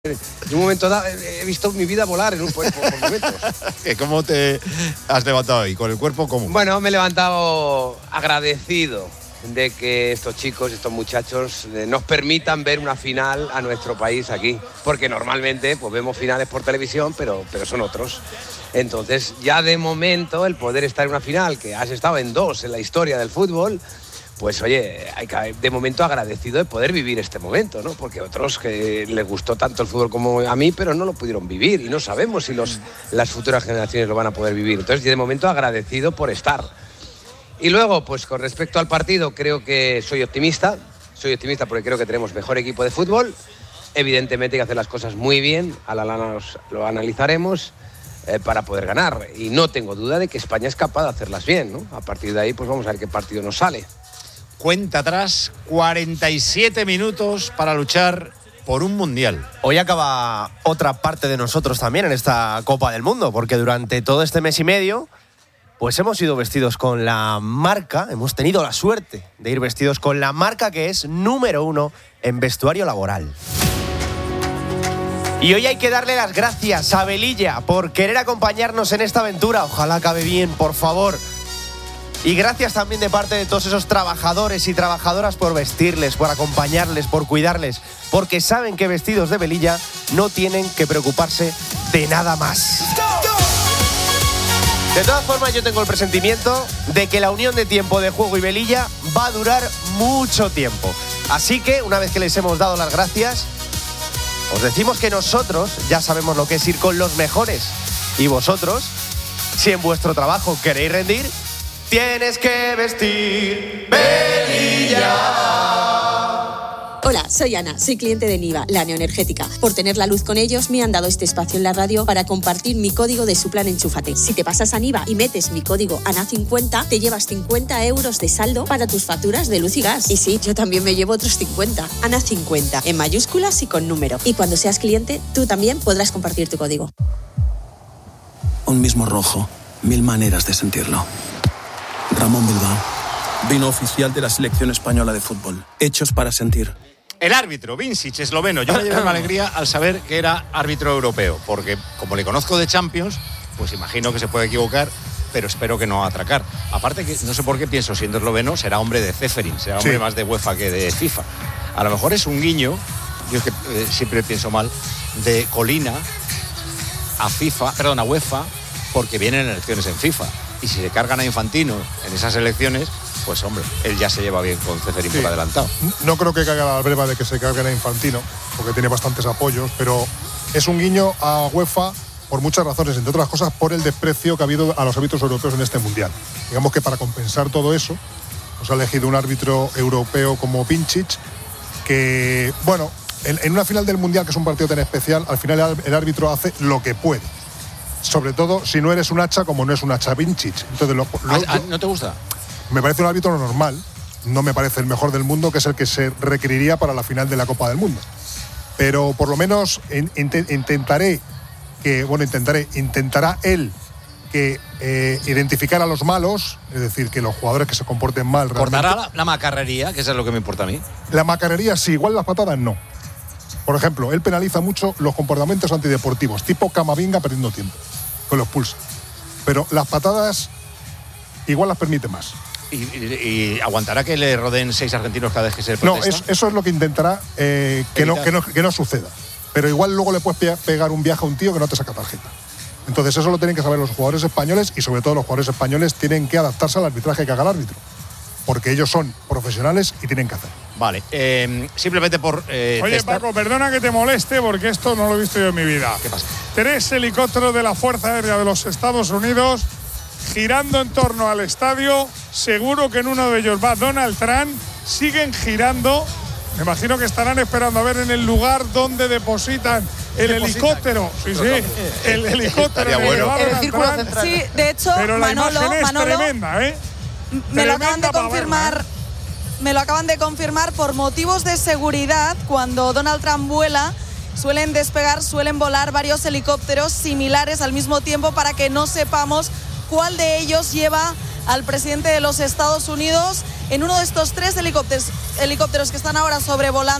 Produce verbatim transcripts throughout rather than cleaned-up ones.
En un momento dado he visto mi vida volar en un por, por momentos. ¿Cómo te has levantado hoy? ¿Con el cuerpo cómo? Bueno, me he levantado agradecido de que estos chicos, estos muchachos nos permitan ver una final a nuestro país aquí. Porque normalmente pues vemos finales por televisión, pero, pero son otros. Entonces, ya de momento, el poder estar en una final, que has estado en dos en la historia del fútbol, pues oye, hay que, de momento agradecido de poder vivir este momento, ¿no? Porque otros que les gustó tanto el fútbol como a mí, pero no lo pudieron vivir y no sabemos si los, las futuras generaciones lo van a poder vivir. Entonces, de momento agradecido por estar. Y luego, pues con respecto al partido, creo que soy optimista. Soy optimista porque creo que tenemos mejor equipo de fútbol. Evidentemente hay que hacer las cosas muy bien, a la lana lo analizaremos. Eh, para poder ganar. Y no tengo duda de que España es capaz de hacerlas bien, ¿no? A partir de ahí, pues vamos a ver qué partido nos sale. Cuenta atrás, cuarenta y siete minutos para luchar por un mundial. Hoy acaba otra parte de nosotros también en esta Copa del Mundo, porque durante todo este mes y medio, pues hemos ido vestidos con la marca, hemos tenido la suerte de ir vestidos con la marca que es número uno en vestuario laboral. Y hoy hay que darle las gracias a Velilla por querer acompañarnos en esta aventura. Ojalá acabe bien, por favor. Y gracias también de parte de todos esos trabajadores y trabajadoras por vestirles, por acompañarles, por cuidarles, porque saben que vestidos de Velilla no tienen que preocuparse de nada más. De todas formas, yo tengo el presentimiento de que la unión de Tiempo de Juego y Velilla va a durar mucho tiempo. Así que, una vez que les hemos dado las gracias, os decimos que nosotros ya sabemos lo que es ir con los mejores. Y vosotros, si en vuestro trabajo queréis rendir, tienes que vestir Velilla. Hola, soy Ana, soy cliente de Niva, la neoenergética. Por tener la luz con ellos, me han dado este espacio en la radio para compartir mi código de su plan Enchúfate. Si te pasas a Niva y metes mi código A N A cincuenta, te llevas cincuenta euros de saldo para tus facturas de luz y gas. Y sí, yo también me llevo otros cincuenta. A N A cincuenta, en mayúsculas y con número. Y cuando seas cliente, tú también podrás compartir tu código. Un mismo rojo, mil maneras de sentirlo. Ramón Bilbao, vino oficial de la selección española de fútbol. Hechos para sentir. El árbitro, Vincic, esloveno. Yo me llevé una alegría al saber que era árbitro europeo, porque como le conozco de Champions, pues imagino que se puede equivocar, pero espero que no atracar. Aparte que no sé por qué pienso, siendo esloveno, será hombre de Ceferin, será hombre sí. más de UEFA que de FIFA. A lo mejor es un guiño, yo es que eh, siempre pienso mal, de Colina a FIFA, perdón, a UEFA, porque vienen elecciones en FIFA. Y si se cargan a Infantino en esas elecciones, pues hombre, él ya se lleva bien con Ceferin sí. por adelantado. No creo que caiga la breva de que se carguen a Infantino, porque tiene bastantes apoyos, pero es un guiño a UEFA por muchas razones, entre otras cosas por el desprecio que ha habido a los árbitros europeos en este mundial. Digamos que para compensar todo eso, nos ha elegido un árbitro europeo como Vincic, que, bueno, en, en una final del mundial, que es un partido tan especial, al final el árbitro hace lo que puede. Sobre todo si no eres un hacha como no es un hacha Vincic. Entonces, lo, lo, ¿Ah, ¿No te gusta? Me parece un árbitro normal, no me parece el mejor del mundo, que es el que se requeriría para la final de la Copa del Mundo. Pero por lo menos in, in, intentaré que, bueno, intentaré, intentará él que eh, identificar a los malos, es decir, que los jugadores que se comporten mal. ¿Cortará la, la macarrería, que eso es lo que me importa a mí? La macarrería sí, igual las patadas no. Por ejemplo, él penaliza mucho los comportamientos antideportivos, tipo Camavinga perdiendo tiempo, con los pulsa. Pero las patadas igual las permite más. ¿Y, y, y aguantará que le rodeen seis argentinos cada vez que se protesta? No, es, eso es lo que intentará eh, que, no, que, no, que no suceda. Pero igual luego le puedes pegar un viaje a un tío que no te saca tarjeta. Entonces eso lo tienen que saber los jugadores españoles y sobre todo los jugadores españoles tienen que adaptarse al arbitraje que haga el árbitro. Porque ellos son profesionales y tienen que hacer. Vale, eh, simplemente por... Eh, Oye, testar. Paco, perdona que te moleste porque esto no lo he visto yo en mi vida. ¿Qué pasa? Tres helicópteros de la Fuerza Aérea de los Estados Unidos girando en torno al estadio. Seguro que en uno de ellos va Donald Trump. Siguen girando. Me imagino que estarán esperando a ver en el lugar donde depositan el ¿Depositan? helicóptero. Sí, sí, el helicóptero. Bueno. El círculo central. Sí, de hecho, Pero la Manolo, imagen es Manolo, tremenda, ¿eh? Me lo acaban de confirmar. Verla, ¿eh? Me lo acaban de confirmar por motivos de seguridad. Cuando Donald Trump vuela, suelen despegar, suelen volar varios helicópteros similares al mismo tiempo para que no sepamos cuál de ellos lleva al presidente de los Estados Unidos. En uno de estos tres helicópteros, helicópteros que están ahora sobrevolando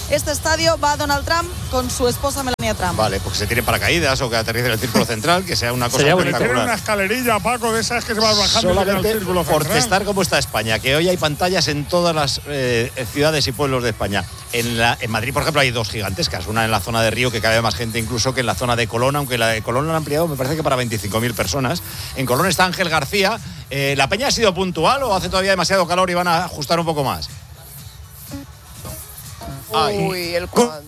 este estadio va Donald Trump con su esposa Melania Trump. Vale, porque se tienen paracaídas o que aterricen en el círculo central, que sea una cosa Sería espectacular. tiene una escalerilla, Paco, de esas que se va bajando Solamente en el círculo por central. testar cómo está España, que hoy hay pantallas en todas las eh, ciudades y pueblos de España. En, la, en Madrid, por ejemplo, hay dos gigantescas, una en la zona de Río, que cabe más gente incluso que en la zona de Colón, aunque la de Colón la han ampliado, me parece que para veinticinco mil personas. En Colón está Ángel García. Eh, ¿La peña ha sido puntual o hace todavía demasiado calor y van a ajustar un poco más? Uy, el cuánto.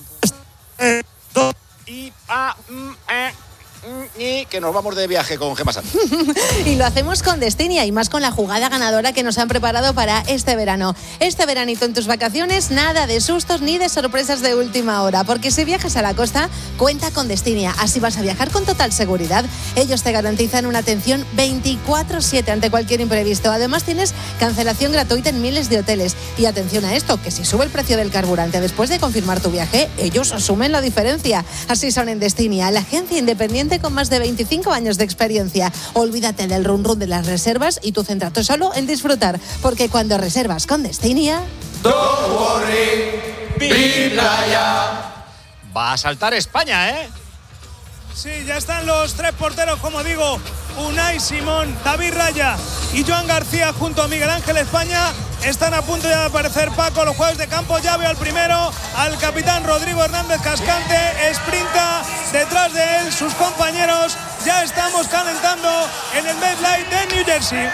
Y, a, mm, eh, mm, y que nos vamos de viaje con Gemma Sanz. Y lo hacemos con Destinia y más con la jugada ganadora que nos han preparado para este verano. Este veranito en tus vacaciones, nada de sustos ni de sorpresas de última hora, porque si viajas a la costa, cuenta con Destinia. Así vas a viajar con total seguridad. Ellos te garantizan una atención veinticuatro siete ante cualquier imprevisto. Además, tienes cancelación gratuita en miles de hoteles. Y atención a esto, que si sube el precio del carburante después de confirmar tu viaje, ellos asumen la diferencia. Así son en Destinia, la agencia independiente con más de veinticinco años de experiencia. Olvídate del run run de las reservas y tú céntrate solo en disfrutar, porque cuando reservas con Destinia... Don't worry, be playa. Va a saltar España, ¿eh? Sí, ya están los tres porteros, como digo, Unai Simón, David Raya y Joan García junto a Miguel Ángel España. Están a punto de aparecer, Paco, los jugadores de campo. Ya veo al primero, al capitán Rodrigo Hernández Cascante, sprinta detrás de él, sus compañeros. Ya estamos calentando en el MetLife de New Jersey.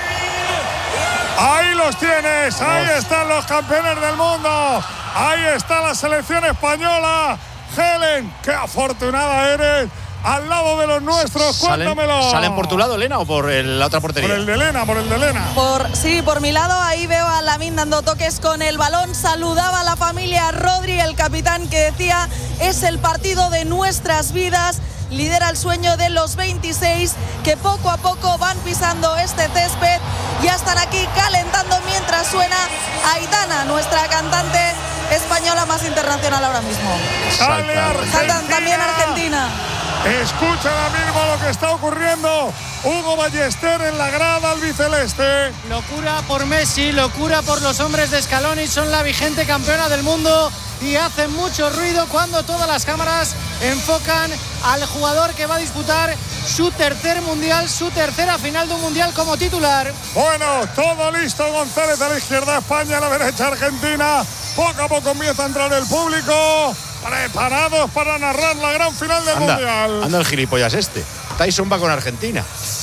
Ahí los tienes, ahí están los campeones del mundo. Ahí está la selección española. Helen, qué afortunada eres. Al lado de los nuestros, cuéntamelo. ¿Salen, ¿Salen por tu lado, Elena, o por el, la otra portería? Por el de Elena, por el de Elena. Por, sí, por mi lado, ahí veo a Lamine dando toques con el balón. Saludaba a la familia Rodri, el capitán, que decía, es el partido de nuestras vidas. Lidera el sueño de los veintiséis que poco a poco van pisando este césped. Ya están aquí calentando mientras suena Aitana, nuestra cantante española más internacional ahora mismo. Sale Argentina. Saltan también Argentina. Escucha ahora mismo lo que está ocurriendo. Hugo Ballester en la grada albiceleste. Locura por Messi, locura por los hombres de Scaloni. Son la vigente campeona del mundo y hacen mucho ruido cuando todas las cámaras enfocan al jugador que va a disputar su tercer mundial, su tercera final de un mundial como titular. Bueno, todo listo. González a la izquierda, España a la derecha, Argentina. Poco a poco empieza a entrar el público. Preparados para narrar la gran final del anda, mundial. Anda el gilipollas este. Tyson va con Argentina.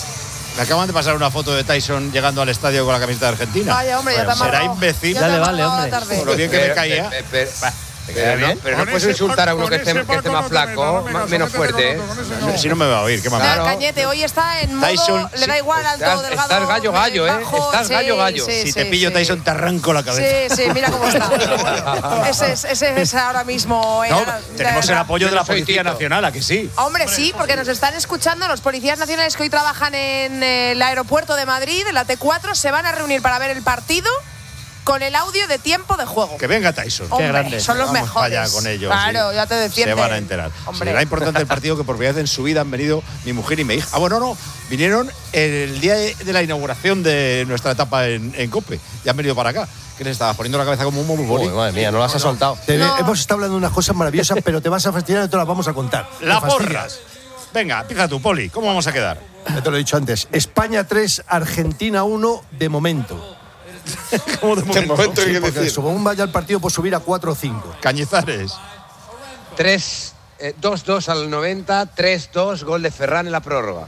Me acaban de pasar una foto de Tyson llegando al estadio con la camiseta de Argentina. Vaya, hombre, ya te Será amargado. imbécil. Ya te vale, hombre. Por lo bien que me caía. Pero, pero, pero no, pero no puedes insultar a uno que esté, que esté más flaco, más, menos fuerte, ¿eh? Si no me va a oír, qué más. Claro. Cañete, hoy está en modo, Tyson, le da igual alto, estás, delgado. estás gallo gallo, ¿eh? bajo, Estás sí, gallo gallo. sí, si sí, te pillo, sí. Tyson, te arranco la cabeza. Sí, sí, mira cómo está. ese, es, ese es ahora mismo. No, era, tenemos el apoyo de la Yo no soy Policía Tito. Nacional, ¿a que sí? Hombre, sí, porque nos están escuchando los policías nacionales que hoy trabajan en el aeropuerto de Madrid, en la T cuatro, se van a reunir para ver el partido con el audio de tiempo de juego. Que venga Tyson. Hombre, Qué grande. son los Vamos mejores. para allá con ellos. Claro, sí. ya te defienden. Se van a enterar. Hombre. Será importante el partido que por primera vez en su vida han venido mi mujer y mi hija. Ah, bueno, no, vinieron el día de, de la inauguración de nuestra etapa en, en COPE. Ya han venido para acá. ¿Qué les estabas poniendo la cabeza como un momo? Madre mía, no las has soltado. Te ve- Hemos estado hablando de unas cosas maravillosas, pero te vas a fastidiar y te las vamos a contar. La Te porra. fastidias. Venga, empieza tú, Poli. ¿Cómo vamos a quedar? Ya te lo he dicho antes. España tres, Argentina uno, de momento. ¿Cómo de momento? Sí, porque según vaya el partido, pues subir a cuatro o cinco. Cañizares. tres, dos dos al noventa, tres dos, gol de Ferran en la prórroga.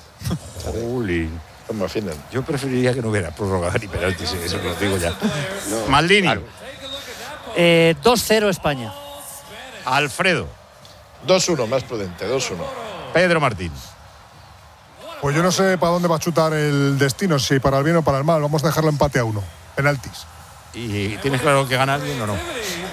Juli. Yo preferiría que no hubiera prórroga ni penaltis, sí, eso lo digo ya. No. Maldini. Claro. Eh, dos cero España. Alfredo. dos uno, más prudente, dos uno. Pedro Martín. Pues yo no sé para dónde va a chutar el destino, si para el bien o para el mal. Vamos a dejarlo empate a uno. Penaltis. ¿Y tienes claro que gana alguien o no?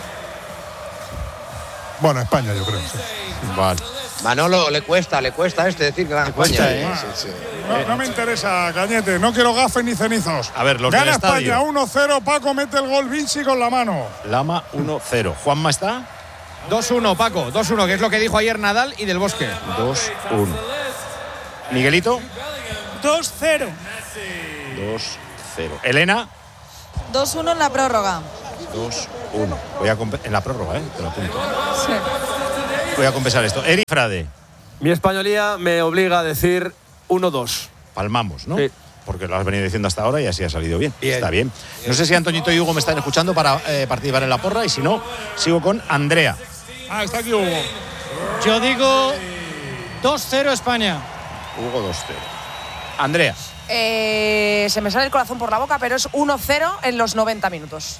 Bueno, España, yo creo. Sí. Vale. Manolo, le cuesta, le cuesta este decir que gana España. ¿eh? Sí, sí. No, no me interesa, Cañete. No quiero gafes ni cenizos. A ver, los Gana del estadio. España uno cero. Paco mete el gol Vinci con la mano. Lama uno cero. ¿Juanma está? dos uno, Paco. dos uno, que es lo que dijo ayer Nadal y Del Bosque. dos uno. Miguelito. dos cero. dos cero. Elena. dos uno en la prórroga. dos uno. Voy a comp- en la prórroga, ¿eh? Te lo apunto. Sí. Voy a compensar esto. Eri Frade. Mi españolía me obliga a decir uno dos. Palmamos, ¿no? Sí. Porque lo has venido diciendo hasta ahora y así ha salido bien. bien. Está bien. No sé si Antoñito y Hugo me están escuchando para eh, participar en la porra y si no, sigo con Andrea. Ah, está aquí Hugo. Yo digo dos cero España. Hugo dos cero. Andrea. Eh, se me sale el corazón por la boca, pero es uno cero en los noventa minutos.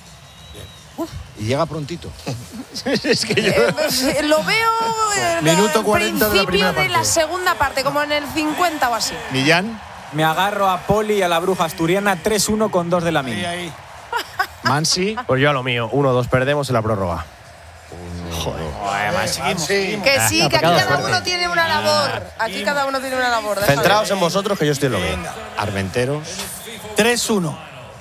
Y llega prontito. Es que yo... Eh, pues, eh, lo veo en Minuto cuarenta de la primera principio de la parte. segunda parte, como en el cincuenta o así. Millán. Me agarro a Poli y a la bruja asturiana tres uno con dos de la mía. Mansi. Pues yo a lo mío, uno dos perdemos en la prórroga. Joder, Mansi, seguimos. Que sí, Ah, que aquí pecado cada fuerte. uno tiene una labor. Aquí cada uno tiene una labor. déjalo. Centraos en vosotros, que yo estoy en lo mío. Armenteros. tres uno.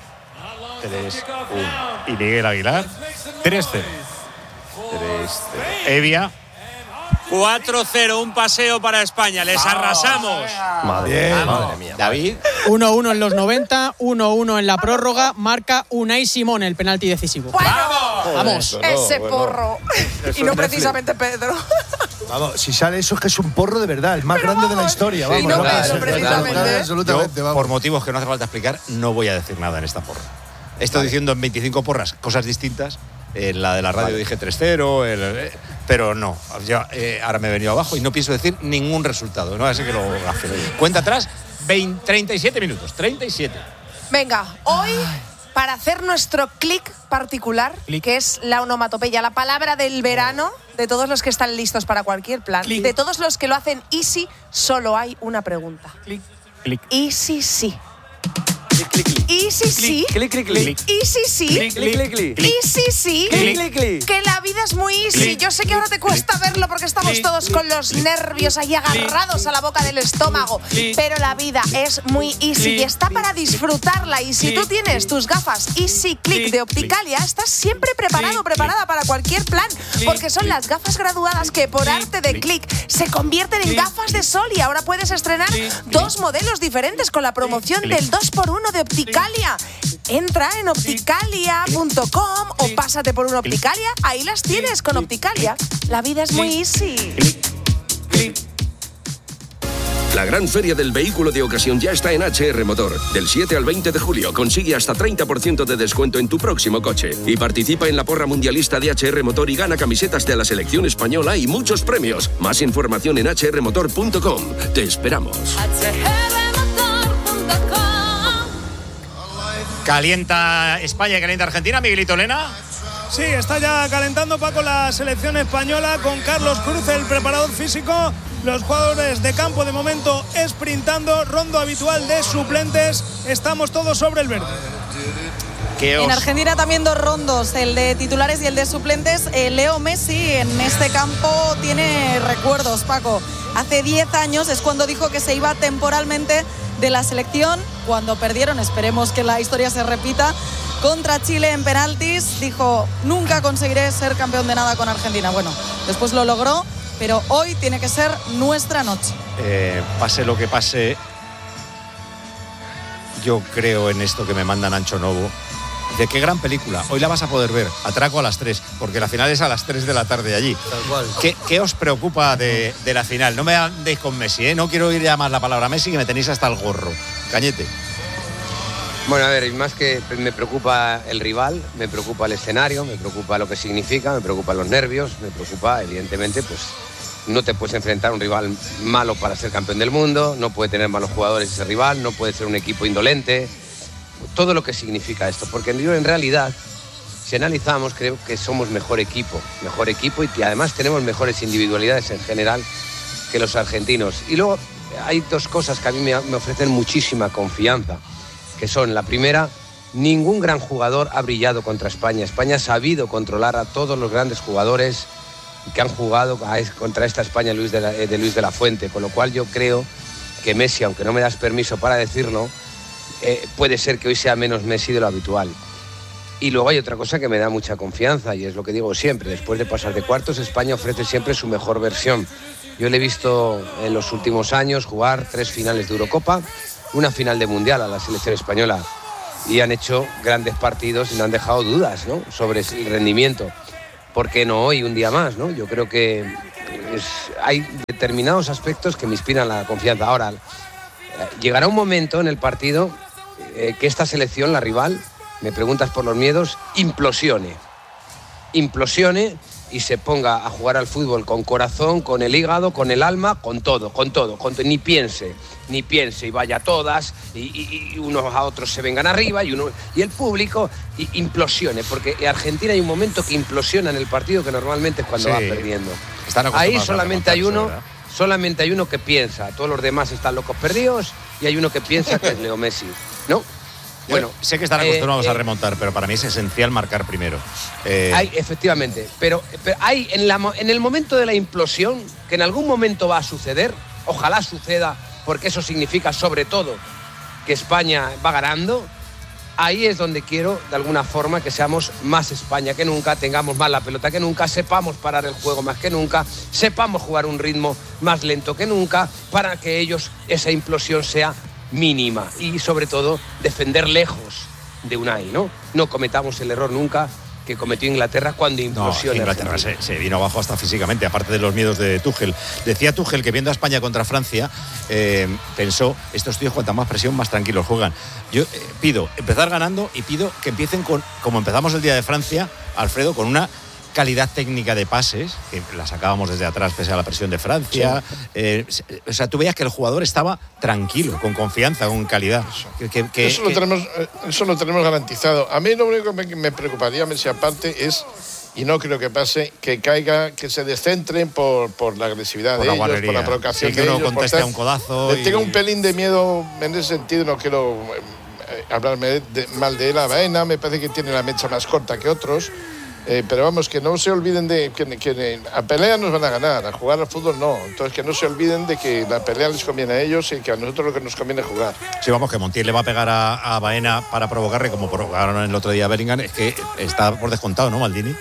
tres uno. Y Miguel Aguilar. tres cero. tres cero. Evia. cuatro cero, un paseo para España. Les arrasamos. Madre, madre mía. David. uno uno en los noventa, uno uno en la prórroga, marca Unai Simón el penalti decisivo. Vamos. Ese porro. Y no precisamente Pedro. Vamos, si sale eso es que es un porro de verdad, el más grande de la historia. Sí, Vamos, no, vamos. Pedro, precisamente. Absolutamente, Yo, vamos. por motivos que no hace falta explicar, no voy a decir nada en esta porra. He estado diciendo en veinticinco porras cosas distintas. En la de la radio vale. dije tres cero, el, eh, pero no. Ya, eh, ahora me he venido abajo y no pienso decir ningún resultado. No así que lo gafe. Cuenta atrás, veinte, treinta y siete minutos. treinta y siete. Venga, hoy, para hacer nuestro clic particular, click. que es la onomatopeya, la palabra del verano, de todos los que están listos para cualquier plan, click. de todos los que lo hacen easy, solo hay una pregunta. Clic. Clic. Easy sí. Clic, clic, clic. Easy sí. Clic, clic, clic. Easy sí. Clic, clic, clic, clic. Easy sí. Clic, clic, clic. Que la vida es muy easy. Yo sé que ahora te cuesta verlo porque estamos todos con los nervios ahí agarrados a la boca del estómago. Pero la vida es muy easy y está para disfrutarla. Y si tú tienes tus gafas Easy Click de Opticalia, estás siempre preparado, preparada para cualquier plan. Porque son las gafas graduadas que por arte de clic se convierten en gafas de sol. Y ahora puedes estrenar dos modelos diferentes con la promoción del dos por uno de Opticalia. Entra en opticalia punto com o pásate por un Opticalia. Ahí las tienes con Opticalia. La vida es muy easy. La gran feria del vehículo de ocasión ya está en H R Motor. Del siete al veinte de julio consigue hasta treinta por ciento de descuento en tu próximo coche. Y participa en la porra mundialista de H R Motor y gana camisetas de la selección española y muchos premios. Más información en h r motor punto com. Te esperamos. Calienta España y calienta Argentina. Miguelito Lena. Sí, está ya calentando Paco la selección española con Carlos Cruz, el preparador físico. Los jugadores de campo de momento sprintando, rondo habitual de suplentes. Estamos todos sobre el verde. En Argentina también dos rondos, el de titulares y el de suplentes. Eh, Leo Messi en este campo tiene recuerdos, Paco. Hace diez años es cuando dijo que se iba temporalmente de la selección, cuando perdieron, esperemos que la historia se repita, contra Chile en penaltis. Dijo, nunca conseguiré ser campeón de nada con Argentina. Bueno, después lo logró, pero hoy tiene que ser nuestra noche. Eh, pase lo que pase, yo creo en esto que me manda Nacho Novo. De qué gran película. Hoy la vas a poder ver. Atraco a las tres, porque la final es a las tres de la tarde allí. Tal cual. ¿Qué, qué os preocupa de, de la final? No me andéis con Messi, ¿eh? No quiero oír ya más la palabra Messi, que me tenéis hasta el gorro. Cañete. Bueno, a ver, más que me preocupa el rival, me preocupa el escenario, me preocupa lo que significa, me preocupan los nervios, me preocupa, evidentemente, pues no te puedes enfrentar a un rival malo para ser campeón del mundo, no puede tener malos jugadores ese rival, no puede ser un equipo indolente. Todo lo que significa esto, porque yo en realidad, si analizamos, creo que somos mejor equipo, mejor equipo y que además tenemos mejores individualidades en general que los argentinos. Y luego hay dos cosas que a mí me, me ofrecen muchísima confianza, que son, la primera, ningún gran jugador ha brillado contra España. España ha sabido controlar a todos los grandes jugadores que han jugado contra esta España Luis de la, de Luis de la Fuente, con lo cual yo creo que Messi, aunque no me das permiso para decirlo, Eh, puede ser que hoy sea menos Messi de lo habitual. Y luego hay otra cosa que me da mucha confianza y es lo que digo siempre, después de pasar de cuartos, España ofrece siempre su mejor versión. Yo le he visto en los últimos años jugar tres finales de Eurocopa, una final de Mundial a la selección española y han hecho grandes partidos y no han dejado dudas, ¿no?, sobre el rendimiento. ¿Por qué no hoy un día más, ¿no? Yo creo que es, hay determinados aspectos que me inspiran la confianza. Ahora, llegará un momento en el partido eh, que esta selección, la rival, me preguntas por los miedos, implosione. Implosione y se ponga a jugar al fútbol con corazón, con el hígado, con el alma, con todo, con todo, con todo. Ni piense, ni piense y vaya a todas y, y, y unos a otros se vengan arriba y, uno, y el público y implosione, porque Argentina hay un momento que implosiona en el partido que normalmente es cuando sí, va perdiendo. Ahí solamente hay uno, ¿verdad? Solamente hay uno que piensa, todos los demás están locos perdidos y hay uno que piensa que es Leo Messi, ¿no? Bueno, Yo sé que están acostumbrados eh, eh, a remontar, pero para mí es esencial marcar primero. Eh... Hay, efectivamente, pero, pero hay en, la, en el momento de la implosión, que en algún momento va a suceder, ojalá suceda, porque eso significa sobre todo que España va ganando, ahí es donde quiero, de alguna forma, que seamos más España que nunca, tengamos más la pelota que nunca, sepamos parar el juego más que nunca, sepamos jugar un ritmo más lento que nunca, para que ellos, esa implosión sea mínima y sobre todo defender lejos de Unai, ¿no? No cometamos el error nunca que cometió Inglaterra cuando implosiona. No, Inglaterra se, se vino abajo hasta físicamente, aparte de los miedos de Tuchel. Decía Tuchel que viendo a España contra Francia, eh, pensó, estos tíos cuanta más presión, más tranquilos juegan. Yo eh, pido empezar ganando y pido que empiecen con, como empezamos el día de Francia, Alfredo, con una calidad técnica de pases, que la sacábamos desde atrás pese a la presión de Francia. Sí. Eh, o sea, tú veías que el jugador estaba tranquilo, con confianza, con calidad. Que, que, que, eso, lo que... tenemos, eso lo tenemos garantizado. A mí lo único que me, me preocuparía, si aparte, es, y no creo que pase, que caiga, que se descentren por, por la agresividad por de la ellos, por la provocación sí, que de uno ellos. conteste a un codazo. Y... Tengo un pelín de miedo en ese sentido, no quiero eh, hablarme de, de, mal de él. A Baena me parece que tiene la mecha más corta que otros. Eh, pero vamos, que no se olviden de que, que a pelea nos van a ganar, a jugar al fútbol no. Entonces que no se olviden de que la pelea les conviene a ellos y que a nosotros lo que nos conviene es jugar. Sí, vamos, que Montiel le va a pegar a, a Baena para provocarle, como provocaron el otro día a Bellingham. Es que está por descontado, ¿no, Maldini?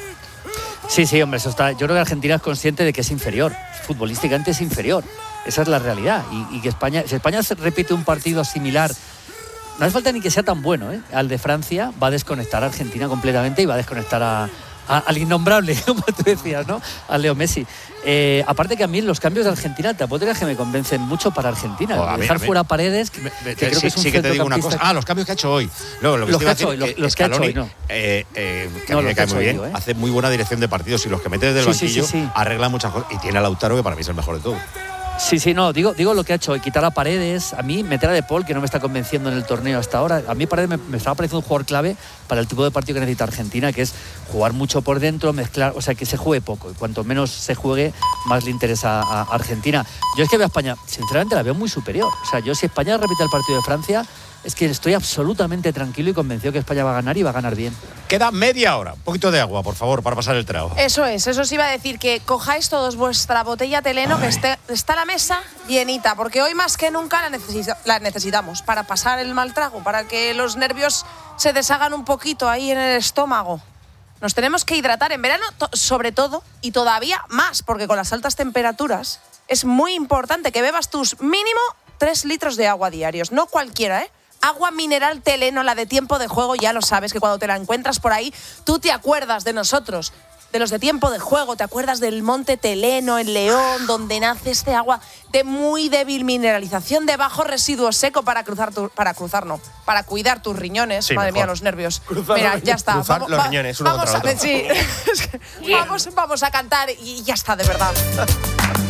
Sí, sí, hombre, eso está. Yo creo que Argentina es consciente de que es inferior, futbolísticamente es inferior. Esa es la realidad. Y, y que España, si España se repite un partido similar, no hace falta ni que sea tan bueno, ¿eh?, al de Francia, va a desconectar a Argentina completamente y va a desconectar a al innombrable, como tú decías, ¿no?, a Leo Messi. Eh, aparte que a mí los cambios de Argentina tampoco es que me convencen mucho para Argentina. Oh, mí, dejar fuera Paredes, que, que creo sí, que es un sí que te digo una cosa. Ah, los cambios que ha hecho hoy. No, lo que los que ha hecho hoy, los, los que ha hecho hoy, no. Eh, eh, que no, a mí me cae muy bien. Yo, ¿eh? Hace muy buena dirección de partidos y los que mete desde el sí, banquillo sí, sí, sí. arregla muchas cosas. Y tiene a Lautaro, que para mí es el mejor de todo. Sí, sí, no, digo, digo lo que ha hecho hoy, quitar a Paredes, a mí meter a De Paul, que no me está convenciendo en el torneo hasta ahora. A mí Paredes me, me estaba pareciendo un jugador clave para el tipo de partido que necesita Argentina, que es jugar mucho por dentro, mezclar, o sea, que se juegue poco. Y cuanto menos se juegue, más le interesa a Argentina. Yo es que veo a España, sinceramente la veo muy superior. O sea, yo si España repite el partido de Francia, es que estoy absolutamente tranquilo y convencido que España va a ganar y va a ganar bien. Queda media hora. Un poquito de agua, por favor, para pasar el trago. Eso es, eso os iba a decir, que cojáis todos vuestra botella Teleno, Ay. que esté, está la mesa llenita, porque hoy más que nunca la, necesita, la necesitamos para pasar el mal trago, para que los nervios se deshagan un poquito ahí en el estómago. Nos tenemos que hidratar en verano, to- sobre todo, y todavía más, porque con las altas temperaturas es muy importante que bebas tus mínimo tres litros de agua diarios, no cualquiera, ¿eh? Agua mineral Teleno, la de Tiempo de Juego, ya lo sabes, que cuando te la encuentras por ahí, tú te acuerdas de nosotros, de los de Tiempo de Juego, te acuerdas del monte Teleno en León, donde nace este agua de muy débil mineralización, de bajo residuo seco para cruzar, tu, para cruzar no, para cuidar tus riñones, sí, madre mejor. Mía, los nervios. Cruzar Mira, los ya está. Cruzar vamos, los va, riñones, uno vamos contra a, otro. Sí, vamos, vamos a cantar y ya está, de verdad.